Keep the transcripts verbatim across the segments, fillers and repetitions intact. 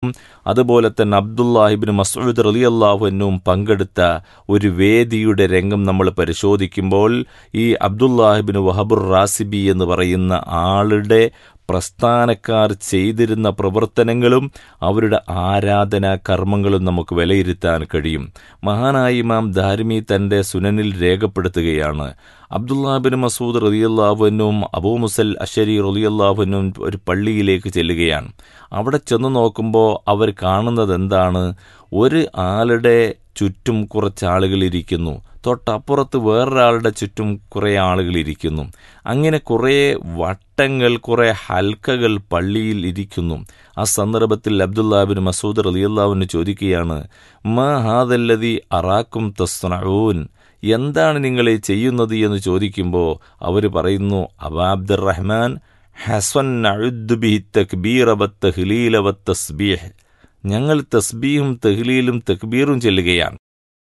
അതുപോലെ തന്നെ അബ്ദുല്ലാഹിബ്നു മസ്ഊദ് റളിയല്ലാഹു അൻഹുവും പങ്കെടുത്ത ഒരു വേദിയുടെ രംഗം നമ്മൾ പരിശോധിക്കുമ്പോൾ ഈ അബ്ദുല്ലാഹിബ്നു വഹബുർ റാസിബി എന്ന് പറയുന്ന ആളുടെ പ്രസ്ഥാനക്കാർ ചെയ്തിരുന്ന പ്രവർത്തനങ്ങളും അവരുടെ ആരാധനാ കർമ്മങ്ങളും നമുക്ക് വിലയിരുത്താൻ കഴിയും. മഹാനായ ഇമാം ദാരിമി തൻ്റെ സുനനിൽ രേഖപ്പെടുത്തുകയാണ്, അബ്ദുല്ലാഹിബ്നു മസ്ഊദ് റളിയല്ലാഹു അൻഹുവും അബൂ മുസൽ അശ്അരി റളിയല്ലാഹു അൻഹുവും ഒരു പള്ളിയിലേക്ക് ചെല്ലുകയാണ്. അവിടെ ചെന്ന് നോക്കുമ്പോൾ അവർ കാണുന്നത് എന്താണ്? ഒരു ആളുടെ ചുറ്റും കുറച്ച് ആളുകൾ ഇരിക്കുന്നു, തൊട്ടപ്പുറത്ത് വേറൊരാളുടെ ചുറ്റും കുറേ ആളുകൾ ഇരിക്കുന്നു. അങ്ങനെ കുറേ വട്ടങ്ങൾ, കുറേ ഹൽക്കകൾ പള്ളിയിൽ ഇരിക്കുന്നു. ആ സന്ദർഭത്തിൽ അബ്ദുല്ലാഹിബ്നു മസ്ഊദ് റളിയല്ലാഹു അൻഹു ചോദിക്കുകയാണ്, മാ ഹാദല്ലദീ അറാക്കും തസ്നഊൻ, എന്താണ് നിങ്ങൾ ഈ ചെയ്യുന്നത് എന്ന് ചോദിക്കുമ്പോൾ അവർ പറയുന്നു, അബാ അബ്ദുറഹ്മാൻ ഹസൻ നഉദ്ദു ബിഹി തക്ബീറ വത്തഹ്ലീല വത്തസ്ബീഹ്, ഞങ്ങൾ തസ്ബീഹും തഹ്ലീലും തക്ബീറും ചെല്ലുകയാണ്,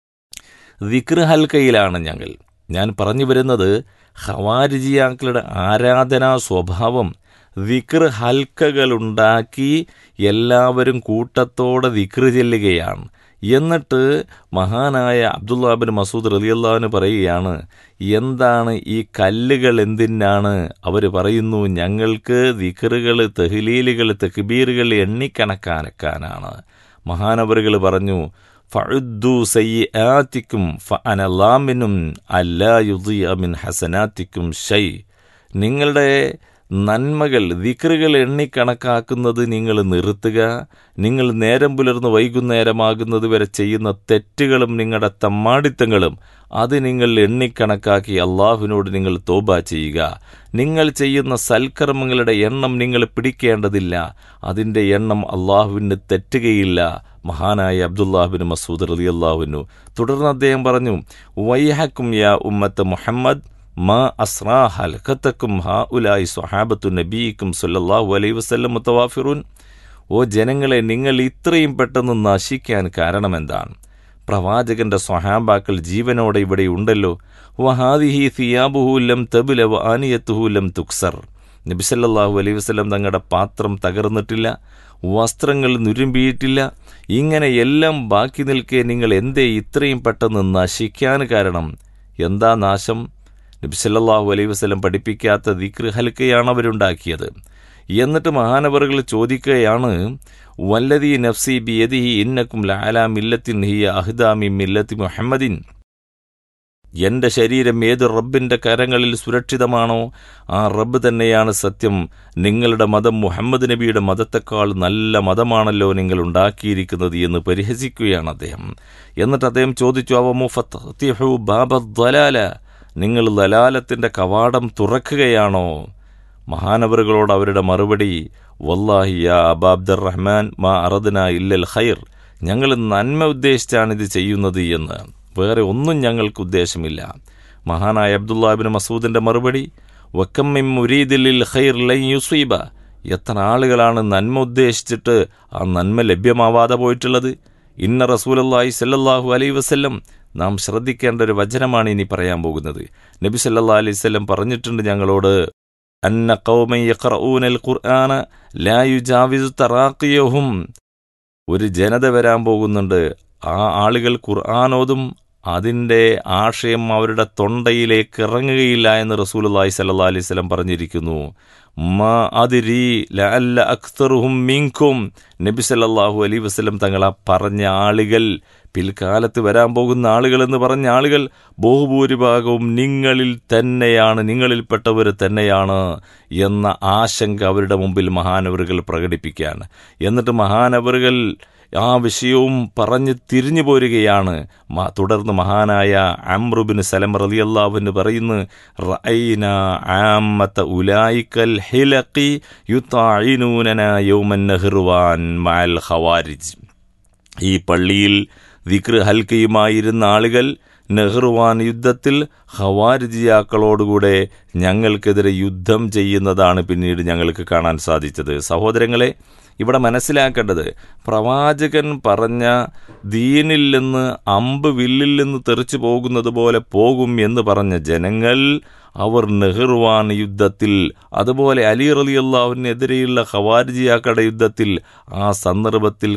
ദിക്ർ ഹൽക്കയിലാണ് ഞങ്ങൾ. ഞാൻ പറഞ്ഞു വരുന്നത് ഖവാരിജിയാക്കളുടെ ആരാധനാ സ്വഭാവം ദിക്ർ ഹൽക്കകളുണ്ടാക്കി എല്ലാവരും കൂട്ടത്തോടെ ദിക്ർ ചെല്ലുകയാണ്. എന്നിട്ട് മഹാനായ അബ്ദുല്ലാഹിബ്നു മസ്ഊദ് റളിയല്ലാഹു അൻഹു പറയുകയാണ്, എന്താണ് ഈ കല്ലുകൾ എന്തിനാണ്? അവർ പറയുന്നു, ഞങ്ങൾക്ക് ദിക്റുകൾ, തഹ്ലീലുകൾ, തക്ബീറുകൾ എണ്ണിക്കണക്കാനക്കാനാണ്. മഹാനവറുകൾ പറഞ്ഞു, ഫഉദ്ദു സയ്യിആതിക്കും ഫഅന ളാമിനും അല്ലാ യുദിഅ മിൻ ഹസനാതിക്കും ഷൈ, നിങ്ങളുടെ നന്മകൾ, ദിക്റുകൾ എണ്ണിക്കണക്കാക്കുന്നത് നിങ്ങൾ നിർത്തുക. നിങ്ങൾ നേരം പുലർന്ന് വൈകുന്നേരമാകുന്നത് വരെ ചെയ്യുന്ന തെറ്റുകളും നിങ്ങളുടെ തമ്മാടിത്തങ്ങളും അത് നിങ്ങൾ എണ്ണിക്കണക്കാക്കി അള്ളാഹുവിനോട് നിങ്ങൾ തോബ ചെയ്യുക. നിങ്ങൾ ചെയ്യുന്ന സൽക്കർമ്മങ്ങളുടെ എണ്ണം നിങ്ങൾ പിടിക്കേണ്ടതില്ല, അതിൻ്റെ എണ്ണം അള്ളാഹുവിന് തെറ്റുകയില്ല. മഹാനായ അബ്ദുല്ലാഹിബ്നു മസ്ഊദ് റളിയല്ലാഹു അൻഹു തുടർന്ന് അദ്ദേഹം പറഞ്ഞു, വൈഹക്കും യാ ഉമ്മത്ത് മുഹമ്മദ് മാ അസ്റാ ഹൽഖത്തക്കും ഹഉലായി സ്വഹാബത്തു നബിയിക്കും സല്ലല്ലാഹു അലൈഹി വസല്ലം മുതവാഫിറൂൻ, ഓ ജനങ്ങളെ, നിങ്ങൾ ഇത്രയും പെട്ടെന്ന് നശിക്കാൻ കാരണമെന്താണ്? പ്രവാചകന്റെ സ്വഹാബാക്കൾ ജീവനോടെ ഇവിടെ ഉണ്ടല്ലോ. വഹാദിഹി സിയാബുഹു ലം തബ്ല വആനിയതുഹു ലം തുക്സർ, നബി സല്ലല്ലാഹു അലൈഹി വസല്ലം തങ്ങളുടെ പാത്രം തകർന്നിട്ടില്ല, വസ്ത്രങ്ങൾ നുരുമ്പിയിട്ടില്ല. ഇങ്ങനെ എല്ലാം ബാക്കി നിൽക്കെ നിങ്ങൾ എന്തേ ഇത്രയും പെട്ടെന്ന് നശിക്കാൻ കാരണം? എന്താ നാശം? നബി സല്ലല്ലാഹു അലൈഹി വസല്ലം പഠിപ്പിക്കാത്ത ദിക്ർ ഹൽക്കയാണ് അവരുണ്ടാക്കിയത്. എന്നിട്ട് മഹാനവറുകൾ ചോദിക്കുകയാണ്, വല്ലദീ നഫ്സി ബിയദിഹി ഇന്നക്കും ലഅലാ മില്ലത്തിൻ ഹിയ അഹ്ദാ മിൻ മില്ലത്തി മുഹമ്മദിൻ, എൻ്റെ ശരീരം ഏത് റബ്ബിൻ്റെ കരങ്ങളിൽ സുരക്ഷിതമാണോ ആ റബ്ബ് തന്നെയാണ് സത്യം. നിങ്ങളുടെ മതം മുഹമ്മദ് നബിയുടെ മതത്തെക്കാൾ നല്ല മതമാണല്ലോ നിങ്ങൾ ഉണ്ടാക്കിയിരിക്കുന്നത് എന്ന് പരിഹസിക്കുകയാണ് അദ്ദേഹം. എന്നിട്ട് അദ്ദേഹം ചോദിച്ചു, അവ മുഫത്തിഹു ബാബ ദലാല, നിങ്ങൾ ദലാലത്തിൻ്റെ കവാടം തുറക്കുകയാണോ? മഹാനവറുകളോട് അവരുടെ മറുപടി, വല്ലാഹി യാ അബാ അബ്ദുറഹ്മാൻ മാ അറദ്നാ ഇല്ലൽ ഖൈർ, ഞങ്ങൾ നന്മ ഉദ്ദേശിച്ചാണിത് ചെയ്യുന്നത് എന്ന്, വേറെ ഒന്നും ഞങ്ങൾക്ക് ഉദ്ദേശമില്ല. മഹാനായ അബ്ദുല്ലാഹിബ്നു മസ്ഊദിൻ്റെ മറുപടി, വകം മിൻ മുരീദിൻ ലിൽ ഖൈർ ലൻ യുസീബ, എത്ര ആളുകളാണ് നന്മ ഉദ്ദേശിച്ചിട്ട് ആ നന്മ ലഭ്യമാവാതെ പോയിട്ടുള്ളത്. ഇന്ന റസൂലുള്ളാഹി സ്വല്ലല്ലാഹു അലൈഹി വസല്ലം, നാം ശ്രദ്ധിക്കേണ്ട ഒരു വചനമാണ് ഇനി പറയാൻ പോകുന്നത്. നബി സല്ലല്ലാഹു അലൈഹി വസല്ലം പറഞ്ഞിട്ടുണ്ട് ഞങ്ങളോട്, അന്ന ഖൗമൻ യഖറഊനൽ ഖുർആന ലാ യുജാവിസു തറാഖിയഹും, ഒരു ജനത വരാൻ പോകുന്നുണ്ട്, ആ ആളുകൾ ഖുർആനോതും അതിൻ്റെ ആശയം അവരുടെ തൊണ്ടയിലേക്ക് ഇറങ്ങുകയില്ല എന്ന് റസൂലുള്ളാഹി സ്വല്ലല്ലാഹു അലൈഹി വസല്ലം പറഞ്ഞിരിക്കുന്നു. മാ അദ്രി ലഅല്ല അക്തറുഹും മിൻകും, നബി സല്ലല്ലാഹു അലൈഹി വസല്ലം തങ്ങളാ പറഞ്ഞ ആളുകൾ, പിൽക്കാലത്ത് വരാൻ പോകുന്ന ആളുകൾ എന്ന് പറഞ്ഞ ആളുകൾ ബഹുഭൂരിഭാഗവും നിങ്ങളിൽ തന്നെയാണ്, നിങ്ങളിൽപ്പെട്ടവർ തന്നെയാണ് എന്ന ആശങ്ക അവരുടെ മുമ്പിൽ മഹാനവറുകൾ പ്രകടിപ്പിക്കുകയാണ്. എന്നിട്ട് മഹാനവറുകൾ ആ വിഷയവും പറഞ്ഞ് തിരിഞ്ഞു പോരുകയാണ്. തുടർന്ന് മഹാനായ അംർ ഇബ്നു സലമ റളിയല്ലാഹു അൻഹു പറയുന്നു, റഅയ്നാ ആമ്മത ഉലൈകൽ ഹിലഖി യുതഈനൂനനാ യൗമൻ നഹ്റുവാൻ മഅൽ ഖവാരിജ്, ഈ പള്ളിയിൽ ദിക്ർ ഹൽക്കയുമായിരുന്ന ആളുകൾ നെഹ്റുവാൻ യുദ്ധത്തിൽ ഖവാരിജിയാക്കളോടുകൂടെ ഞങ്ങൾക്കെതിരെ യുദ്ധം ചെയ്യുന്നതാണ് പിന്നീട് ഞങ്ങൾക്ക് കാണാൻ സാധിച്ചത്. സഹോദരങ്ങളെ, ഇവിടെ മനസ്സിലാക്കേണ്ടത്, പ്രവാചകൻ പറഞ്ഞ ദീനിൽ നിന്ന് അമ്പ് വില്ലിൽ നിന്ന് തെറിച്ചു പോകുന്നത് പോലെ പോകും എന്ന് പറഞ്ഞ ജനങ്ങൾ, അവർ നെഹ്റുവാൻ യുദ്ധത്തിൽ, അതുപോലെ അലി റളിയല്ലാഹുവിനെതിരെയുള്ള ഖവാരിജിയാക്കളുടെ യുദ്ധത്തിൽ, ആ സന്ദർഭത്തിൽ